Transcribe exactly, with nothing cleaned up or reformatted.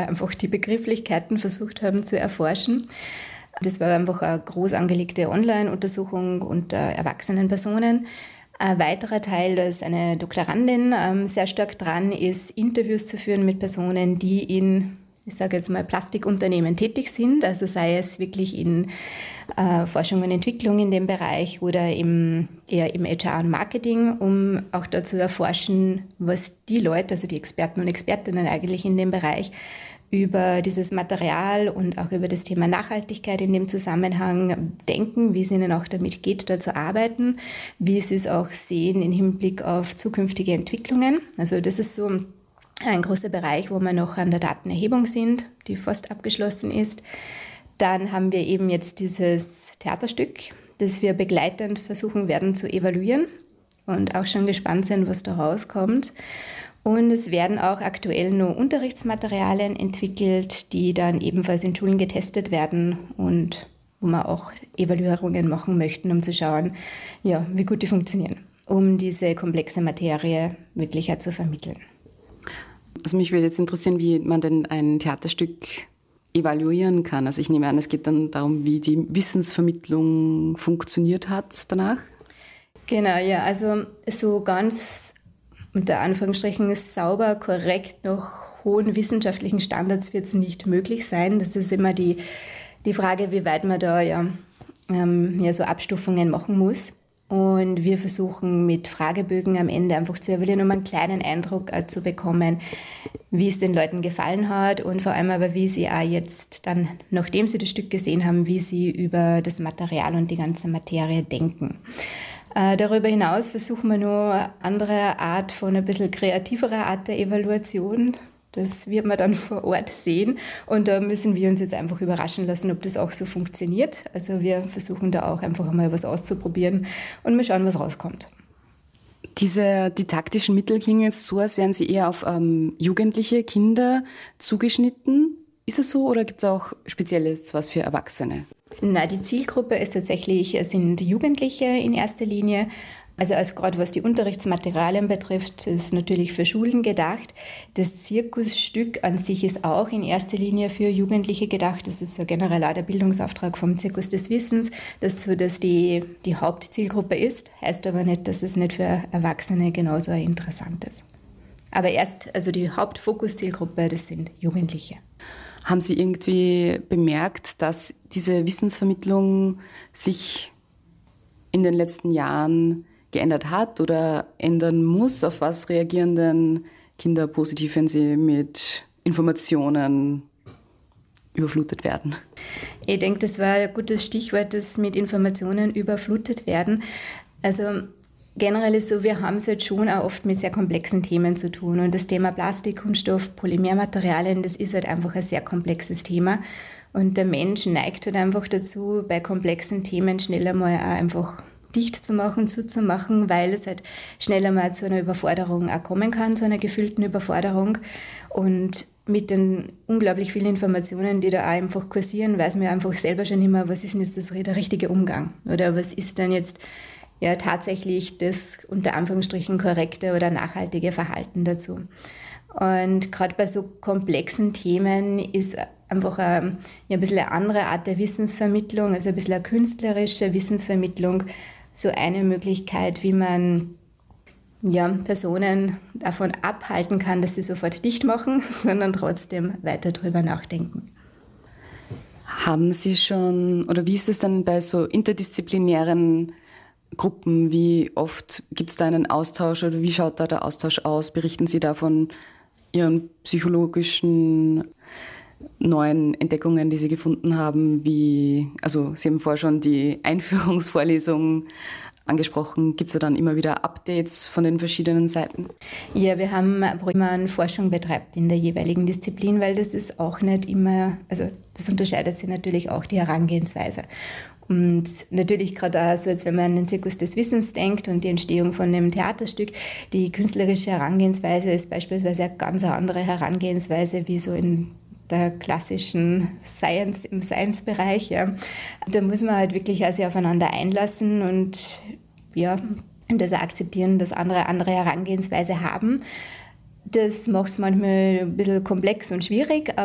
einfach die Begrifflichkeiten versucht haben zu erforschen. Das war einfach eine groß angelegte Online-Untersuchung unter erwachsenen Personen. Ein weiterer Teil, da ist eine Doktorandin ähm, sehr stark dran, ist Interviews zu führen mit Personen, die in, ich sage jetzt mal, Plastikunternehmen tätig sind, also sei es wirklich in äh, Forschung und Entwicklung in dem Bereich oder im, eher im H R und Marketing, um auch da zu erforschen, was die Leute, also die Experten und Expertinnen eigentlich in dem Bereich über dieses Material und auch über das Thema Nachhaltigkeit in dem Zusammenhang denken, wie es ihnen auch damit geht, da zu arbeiten, wie sie es auch sehen im Hinblick auf zukünftige Entwicklungen. Also das ist so ein großer Bereich, wo wir noch an der Datenerhebung sind, die fast abgeschlossen ist. Dann haben wir eben jetzt dieses Theaterstück, das wir begleitend versuchen werden zu evaluieren und auch schon gespannt sind, was da rauskommt. Und es werden auch aktuell nur Unterrichtsmaterialien entwickelt, die dann ebenfalls in Schulen getestet werden und wo wir auch Evaluierungen machen möchten, um zu schauen, ja, wie gut die funktionieren, um diese komplexe Materie wirklich auch zu vermitteln. Also mich würde jetzt interessieren, wie man denn ein Theaterstück evaluieren kann. Also ich nehme an, es geht dann darum, wie die Wissensvermittlung funktioniert hat danach. Genau, ja, also so ganz unter Anführungsstrichen sauber, korrekt, nach hohen wissenschaftlichen Standards wird es nicht möglich sein. Das ist immer die, die Frage, wie weit man da ja, ähm, ja so Abstufungen machen muss. Und wir versuchen mit Fragebögen am Ende einfach zu evaluieren, um einen kleinen Eindruck äh, zu bekommen, wie es den Leuten gefallen hat und vor allem aber, wie sie auch jetzt dann, nachdem sie das Stück gesehen haben, wie sie über das Material und die ganze Materie denken. Äh, darüber hinaus versuchen wir noch eine andere Art von ein bisschen kreativerer Art der Evaluation. Das wird man dann vor Ort sehen und da müssen wir uns jetzt einfach überraschen lassen, ob das auch so funktioniert. Also wir versuchen da auch einfach mal was auszuprobieren und mal schauen, was rauskommt. Diese didaktischen Mittel klingen jetzt so, als wären sie eher auf ähm, jugendliche Kinder zugeschnitten. Ist es so oder gibt es auch Spezielles was für Erwachsene? Na, die Zielgruppe ist tatsächlich, sind Jugendliche in erster Linie. Also, also gerade was die Unterrichtsmaterialien betrifft, ist natürlich für Schulen gedacht. Das Zirkusstück an sich ist auch in erster Linie für Jugendliche gedacht. Das ist ja generell auch der Bildungsauftrag vom Zirkus des Wissens, dass so dass die, die Hauptzielgruppe ist. Heißt aber nicht, dass es nicht für Erwachsene genauso interessant ist. Aber erst, also die Hauptfokuszielgruppe, das sind Jugendliche. Haben Sie irgendwie bemerkt, dass diese Wissensvermittlung sich in den letzten Jahren geändert hat oder ändern muss? Auf was reagieren denn Kinder positiv, wenn sie mit Informationen überflutet werden? Ich denke, das war ein gutes Stichwort, das mit Informationen überflutet werden. Also generell ist so, wir haben es halt schon auch oft mit sehr komplexen Themen zu tun. Und das Thema Plastik, Kunststoff, Polymermaterialien, das ist halt einfach ein sehr komplexes Thema. Und der Mensch neigt halt einfach dazu, bei komplexen Themen schneller mal auch einfach dicht zu machen, zuzumachen, weil es halt schneller mal zu einer Überforderung auch kommen kann, zu einer gefühlten Überforderung. Und mit den unglaublich vielen Informationen, die da auch einfach kursieren, weiß man einfach selber schon immer, was ist denn jetzt das, der richtige Umgang? Oder was ist denn jetzt ja tatsächlich das unter Anführungsstrichen korrekte oder nachhaltige Verhalten dazu. Und gerade bei so komplexen Themen ist einfach ein, ja, ein bisschen eine andere Art der Wissensvermittlung, also ein bisschen eine künstlerische Wissensvermittlung, so eine Möglichkeit, wie man ja, Personen davon abhalten kann, dass sie sofort dicht machen, sondern trotzdem weiter drüber nachdenken. Haben Sie schon, oder wie ist es dann bei so interdisziplinären Gruppen, wie oft gibt es da einen Austausch oder wie schaut da der Austausch aus? Berichten Sie da von Ihren psychologischen neuen Entdeckungen, die Sie gefunden haben? Wie, also Sie haben vorher schon die Einführungsvorlesung angesprochen. Gibt es da dann immer wieder Updates von den verschiedenen Seiten? Ja, wir haben, wo man Forschung betreibt in der jeweiligen Disziplin, weil das ist auch nicht immer, also das unterscheidet sich natürlich auch die Herangehensweise. Und natürlich gerade auch so, als wenn man an den Zirkus des Wissens denkt und die Entstehung von einem Theaterstück, die künstlerische Herangehensweise ist beispielsweise eine ganz andere Herangehensweise wie so in der klassischen Science, im Science-Bereich. Ja. Da muss man halt wirklich auch sich aufeinander einlassen und ja, das akzeptieren, dass andere andere Herangehensweise haben. Das macht es manchmal ein bisschen komplex und schwierig,